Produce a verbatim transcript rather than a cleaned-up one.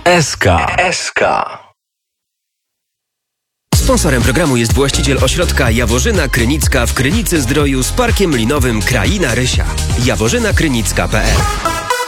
S K. S K. Sponsorem programu jest właściciel ośrodka Jaworzyna Krynicka w Krynicy Zdroju z parkiem linowym Kraina Rysia. jaworzyna krynicka kropka p l